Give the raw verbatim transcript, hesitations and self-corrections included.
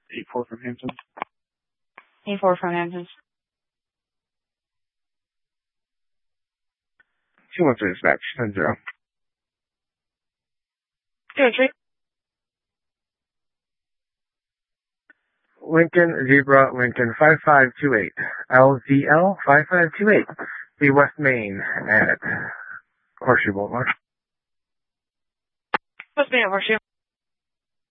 eight four from Hampton. eight four from Hampton. two one three dispatch, ten zero. two one three. Lincoln, Zebra, Lincoln, five five two eight. L Z L, five five two eight. The West Main at Horseshoe Boulevard. West Main at Horseshoe.